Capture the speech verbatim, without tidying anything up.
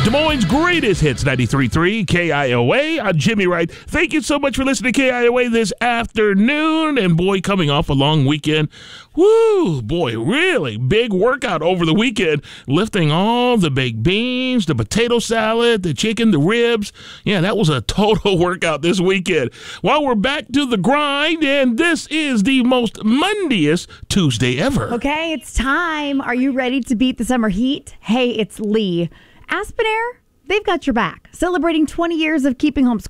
Des Moines' greatest hits, ninety-three point three K I O A. I'm Jimmy Wright. Thank you so much for listening to K I O A this afternoon. And boy, coming off a long weekend, woo, boy, really big workout over the weekend, lifting all the baked beans, the potato salad, the chicken, the ribs. Yeah, that was a total workout this weekend. Well, we're back to the grind, and this is the most Mondayest Tuesday ever. Okay, it's time. Are you ready to beat the summer heat? Hey, it's Lee. Aspen Air, they've got your back. Celebrating twenty years of keeping homes